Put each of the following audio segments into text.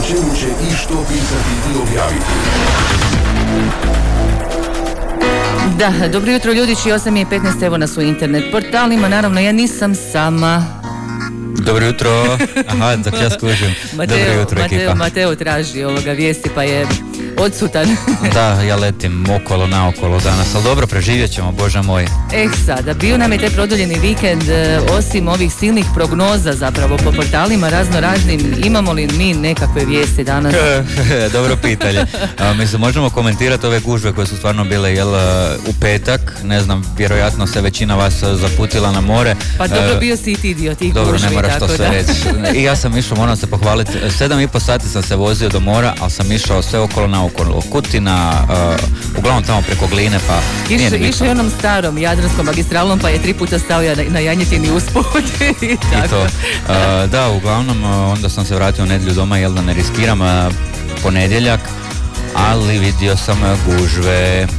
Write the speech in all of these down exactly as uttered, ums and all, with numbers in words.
čemu će i što pitati i objaviti. Da, dobro jutro ljudići, osam i petnaest, evo nas u internet portalima, naravno ja nisam sama. Dobro jutro, aha, dok ja skužim. Mateo, Dobro jutro, Mateo, ekipa. Mateo traži ovoga vijesti pa je odsutan. Da, ja letim okolo naokolo danas, ali dobro, preživjet ćemo, Bože moj. Eh sada, bio nam je taj produljeni vikend, e, osim ovih silnih prognoza zapravo po portalima razno raznim, imamo li mi nekakve vijesti danas? Dobro pitanje. A, mislim, možemo komentirati ove gužve koje su stvarno bile jel, u petak, ne znam, vjerojatno se većina vas zaputila na more. Pa dobro, E, bio si i ti dio tih Dobro, gužvi, ne moraš tako to sve da. reći. I ja sam išao, moram se pohvaliti, sedam i pol sati sam se vozio do mora, ali sam išao sve okolo naokolo. Kutina, uh, uglavnom tamo preko Gline, pa nije Išao ni bitno. išao je onom starom jadranskom magistralom pa je tri puta stao na, na janjetini usput i I tako. to. Uh, da, uglavnom, uh, onda sam se vratio u nedjelju doma, jel da ne riskiram uh, ponedjeljak, ali vidio sam uh, gužve.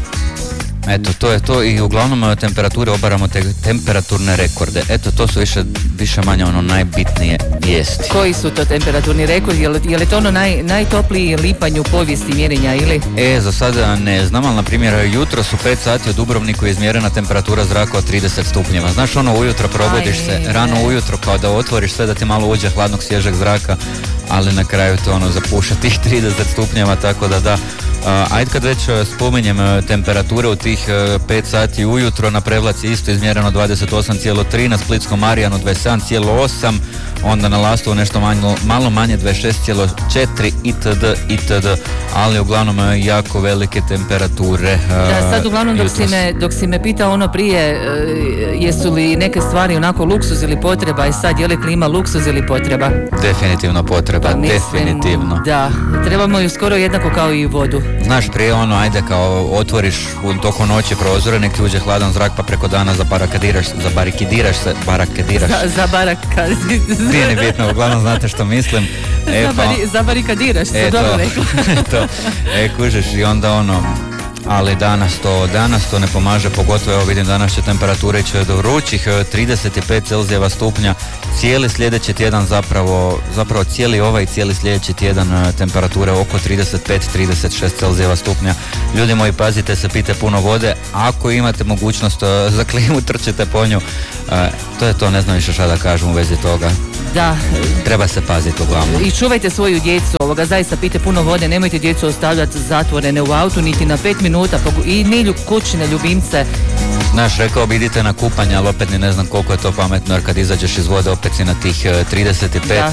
Eto, to je to i uglavnom uh, temperature, obaramo te temperaturne rekorde. Eto, to su više, više manje ono najbitnije vijesti. Koji su to temperaturni rekordi? Je li, je li to ono naj, najtopliji lipanj u povijesti mjerenja ili? E, za sada ne znam, ali na primjer jutro su pet sati u Dubrovniku je izmjerena temperatura zraka od trideset stupnjeva. Znaš ono, ujutro probodiš Aj, se, ne. rano ujutro kao da otvoriš sve da ti malo uđe hladnog svježeg zraka, ali na kraju to ono zapuša tih trideset stupnjeva, tako da da. Uh, ajde kad već uh, spominjem uh, temperature u tih uh, pet sati ujutro, na Prevlaci isto izmjereno dvadeset osam zarez tri, na Splitskom Marijanu dvadeset sedam zarez osam, onda na Lastovu nešto manjo, malo manje dvadeset šest zarez četiri itd. itd. Ali uglavnom uh, jako velike temperature. Uh, Da, sad uglavnom dok si, jutros. me, dok si me pitao ono prije, e, jesu li neke stvari onako luksuz ili potreba, i sad je li klima luksuz ili potreba? Definitivno potreba, Pa mislim, definitivno. da, trebamo ju skoro jednako kao i vodu. Znaš, prije ono, ajde kao otvoriš u toku noći prozore, nek ti uđe hladan zrak, pa preko dana zabarakadiraš, zabarikidiraš se, barakadiraš. Za, za baraka... Nije ni bitno, uglavnom znate što mislim. E, pa, Zabari, zabarikadiraš se, e, dobro to, rekla. to, e, kužiš i onda ono, ali danas to, danas to ne pomaže, pogotovo evo vidim danas će temperature ići do vrućih e, trideset pet Celzijeva stupnja, cijeli sljedeći tjedan zapravo, zapravo cijeli ovaj cijeli sljedeći tjedan e, temperature oko trideset pet trideset šest Celzijeva stupnja. Ljudi moji, pazite se, pijte puno vode, ako imate mogućnost e, za klimu, trčite po nju. E, to je to, ne znam više šta da kažem u vezi toga. Da, Treba se paziti uglavnom. i čuvajte svoju djecu, ovoga, zaista pijte puno vode, nemojte djecu ostavljati zatvorene u autu niti na pet minuta, pogo- i ni lju- kućne ljubimce. Znaš, rekao bi idite na kupanje, ali opet ni ne znam koliko je to pametno, jer kad izađeš iz vode opet si na tih e, trideset pet. Da.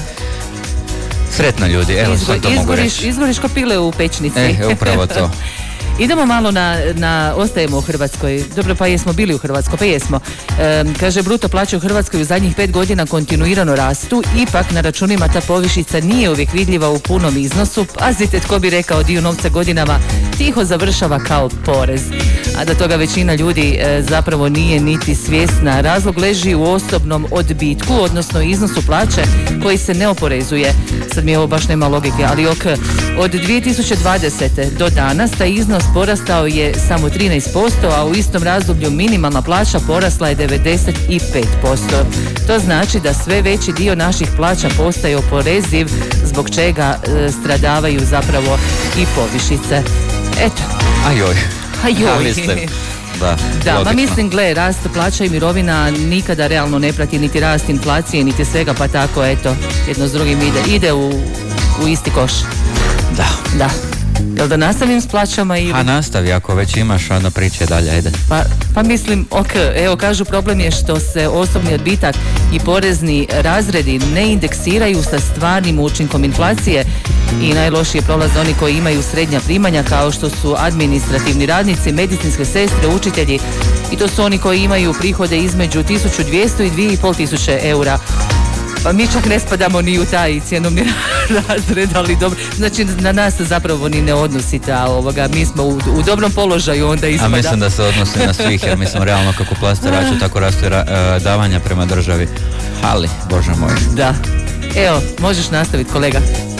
Sretno ljudi, evo Izgo- sad to mogu izgoriš, reći. izgoriš ko pile u pečnici. E, upravo to. Idemo malo na, na, ostajemo u Hrvatskoj. Dobro, pa jesmo bili u Hrvatskoj, pa jesmo. E, kaže, bruto plaće u Hrvatskoj u zadnjih pet godina kontinuirano rastu, ipak na računima ta povišica nije uvijek vidljiva u punom iznosu. Pazite, tko bi rekao, dio novca godinama tiho završava kao porez. A da toga većina ljudi e, zapravo nije niti svjesna. Razlog leži u osobnom odbitku, odnosno iznosu plaće koji se ne oporezuje. Sad mi ovo baš nema logike, ali ok. Od dvije tisuće dvadesete do danas taj iznos porastao je samo trinaest posto, a u istom razdoblju minimalna plaća porasla je devedeset pet posto. To znači da sve veći dio naših plaća postaje oporeziv, zbog čega e, stradavaju zapravo i povišice. Eto, Ajoj. ajoj. Ja mislim, da, Da, ma logično. mislim, gle, rast plaća i mirovina nikada realno ne prati niti rast inflacije, niti svega, pa tako, eto, jedno s drugim ide, ide u, u isti koš. Da. Da. Jel da nastavim s plaćama ili... A nastavi, ako već imaš, onda priče dalje, ajde. Pa, pa mislim, ok, evo kažu, problem je što se osobni odbitak i porezni razredi ne indeksiraju sa stvarnim učinkom inflacije i najlošije prolaze oni koji imaju srednja primanja, kao što su administrativni radnici, medicinske sestre, učitelji, i to su oni koji imaju prihode između tisuću dvjesto i dvije i pol tisuće eura. Pa mi čak ne spadamo ni u taj cjenovni razred, ali dobro, znači na nas se zapravo ni ne odnosi ta ovoga, mi smo u, u dobrom položaju onda A ispada. mislim da se odnosi na svih, jer mislim realno kako plaste raču, tako rastu i ra- e, davanja prema državi. Ali, Bože moj. Da. Evo, možeš nastaviti, kolega.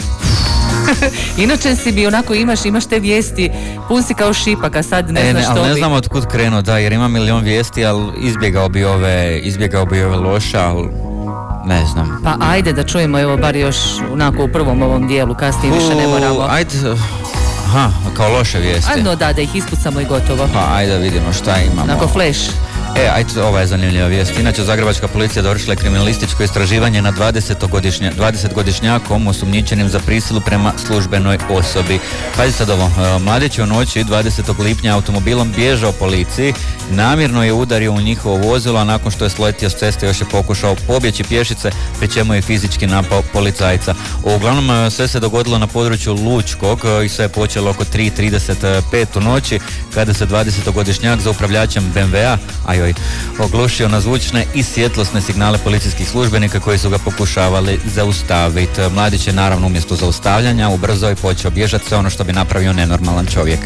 Inače si bi onako imaš, imaš te vijesti, pun si kao šipak, a sad ne E, znaš ne, što ali ne bi. znam od kud krenuo, da, jer ima milion vijesti, ali izbjegao bi ove, izbjegao bi ove loše, ali Ne znam. Pa ajde da čujemo, evo bar još onako u prvom ovom dijelu, kasnije više ne moramo. Ajde, aha, kao loše vijesti. Ajde, da, da ih ispucamo i gotovo. Pa ajde da vidimo šta imamo. Onako flash. E, ajde, ova je zanimljiva vijest. Inače, zagrebačka policija dovršila je kriminalističko istraživanje na dvadesetgodišnjakom osumnjičenim za prisilu prema službenoj osobi. Pazite sad ovo, mladić je u noći dvadesetog lipnja automobilom bježao policiji, namjerno je udario u njihovo vozilo, a nakon što je sletio s ceste još je pokušao pobjeći pješice, pri čemu je fizički napao policajca. Uglavnom, sve se dogodilo na području Lučkog i sve je počelo oko tri trideset pet u noći, kada se dvadesetogodišnjak za upravljačem be em ve a, a joj, oglušio na zvučne i svjetlosne signale policijskih službenika koji su ga pokušavali zaustaviti. Mladić je naravno umjesto zaustavljanja ubrzao i počeo bježati, sve ono što bi napravio nenormalan čovjek.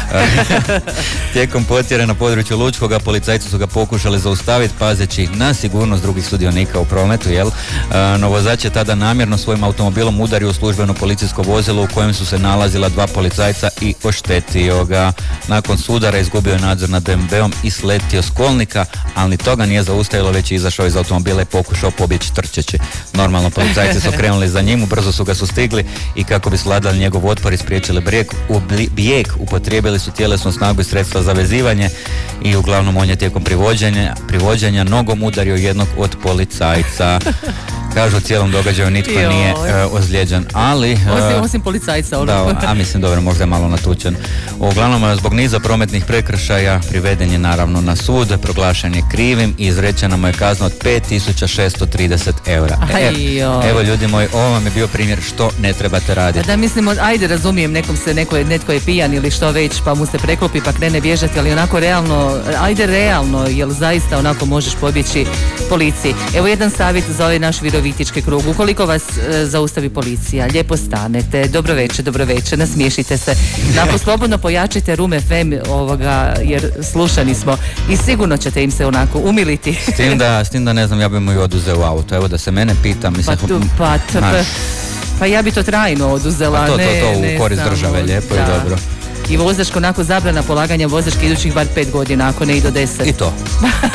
Tijekom potjere na području Lučkoga policajci su ga pokušali zaustaviti pazeći na sigurnost drugih sudionika u prometu, jel? No vozač je tada namjerno svojim automobilom udario u službeno policijsko vozilo u kojem su se nalazila dva policajca i oštetio ga. Nakon sudara izgubio je nadzor nad be em ve om i sletio s kolnika, ali ni toga nije zaustavilo, već je izašao iz automobila i pokušao pobjeći trčeći. Normalno, policajci su krenuli za njim, brzo su ga sustigli i kako bi svladali njegov otpor i spriječili bijeg, u bijeg upotrijebili su tjelesnu snagu i sredstva za vezivanje i uglavnom on je tijekom privođenja, privođenja nogom udario jednog od policajca. Kažu u cijelom događaju nitko Joj. nije uh, ozlijeđen, ali... Uh, osim, osim policajca. Ono. Da, a mislim dobro, možda je malo natučen. Uglavnom, zbog niza prometnih prekršaja priveden je naravno na sud, proglašen je krivim i izrečena mu je kazna od pet tisuća šesto trideset eura. E, evo ljudi moji, ovo vam je bio primjer što ne trebate raditi. Da mislimo, ajde razumijem, nekom se, neko je, netko je pijan ili što već, pa mu se preklopi pa krene bježati, ali onako realno, ajde realno, jel zaista onako možeš pobjeći policiji. Evo jedan savjet za ovaj naš virovitički krug. Ukoliko vas e, zaustavi policija, lijepo stanete, dobro večer, dobro večer, nasmiješite se. Nakon slobodno pojačite Room ef em ovoga, jer slušani smo i sigurno ćete im se onako umiliti. S tim da, s tim da ne znam, ja bi mu i oduzeo auto. Evo da se mene pita, mislim... Pa, tu, pa, t, pa, pa ja bi to trajno oduzela. Pa to, ne, to, to, ne, u korist samo, države, lijepo da. I dobro. I vozačko onako zabrana polaganja vozačke idućih bar pet godina, ako ne i do deset. I to.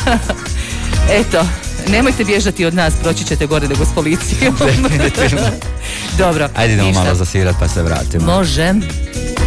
Eto, nemojte bježati od nas, proći ćete gore nego s policijom. Dobro. Ajde idemo malo zasirat pa se vratimo. Može.